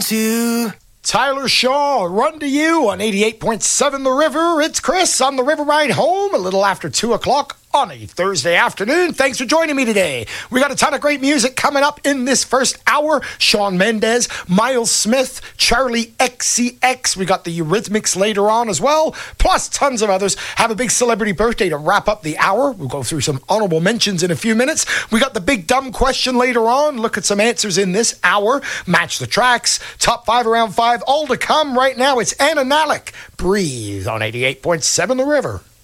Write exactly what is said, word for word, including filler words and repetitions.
to Tyler Shaw, Run to You on eighty-eight point seven The River. It's Chris on the River Ride Home, a little after two o'clock on a Thursday afternoon. Thanks for joining me today. We got a ton of great music coming up in this first hour. Shawn Mendes, Miles Smith, Charlie X C X. We got the Eurythmics later on as well, plus tons of others. Have a big celebrity birthday to wrap up the hour. We'll go through some honorable mentions in a few minutes. We got the big dumb question later on. Look at some answers in this hour. Match the tracks. Top five around five. All to come right now. It's Anna Nalick. Breathe on eighty-eight point seven The River.